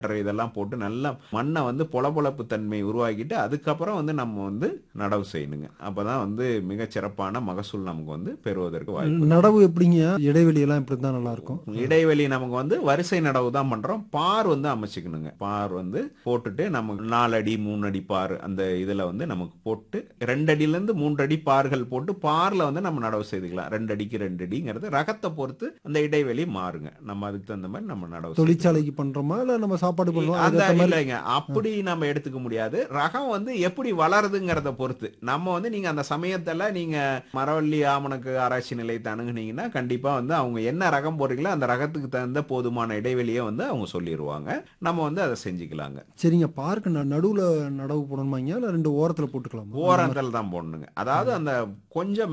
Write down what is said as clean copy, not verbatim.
இதெல்லாம் போட்டு நல்லா மண்ணை வந்து பொலபொலப்பு தன்மை உருவாக்கிட்டு அதுக்கப்புறம் வந்து நம்ம வந்து நடவு செய்யணுங்க. அப்பதான் வந்து மிகச் சிறப்பான மகசூல் நமக்கு வந்து பெறுவதற்கு வாய்ப்பு இருக்கு. நடவு எப்படிங்க? இடைவெளி எல்லாம் எப்படி இருந்தா நல்லா இருக்கும்? இடைவெளி நமக்கு வந்து வரிசை நடவு தான் பண்றோம். பார் வந்து அமைச்சுக்கணுங்க. பார் வந்து போட்டுட்டு நமக்கு 4 அடி 3 அடி பார் அந்த இதுல வந்து நமக்கு போட்டு 2 அடியில இருந்து 3 அடி பார்கள் போட்டு பார்ல வந்து நம்ம நடவு செய்துக்கலாம். 2 அடிக்கு 2 அடிங்கிறது ரகத்தை பொறுத்து அந்த இடைவெளி மாறுங்க. நம்ம அதுக்கு தகுந்த மாதிரி நம்ம நடவு செய்துக்கலாம். தொழிற்சாலைக்கு பண்றோமா இல்ல நம்ம சாப்பாடு பண்ணுவோம் அந்த அதுக்கேத்த மாதிரி? இல்லைங்க. அப்படி நம்ம எடுத்துக்க முடியாது. ரகம் வந்து எப்படி வளருதுங்கிறத பொறுத்து. நம்ம வந்து நீங்க அந்த சமயத்துல நீங்க மரவள்ளி ஆமணக்கு ஆராய்ச்சி நிலையத்தை அணுகுனீங்கன்னா கண்டிப்பா வந்து அவங்க என்ன ரகம் போடுறீங்களோ அந்த ரகத்துக்கு தகுந்த போதுமான இடைவெளியை வந்து அவங்க சொல்லிடுவாங்க. நம்ம வந்து அதை செஞ்சுக்கலாங்க. சரிங்க. பார்க்க நடுவுல நடவு போடணுமாங்க இல்ல 2 ஓரத்துல போட்டுக்கலாமா? ஓரங்கள் தான் போடணுங்க. அதாவது அந்த கொஞ்சம்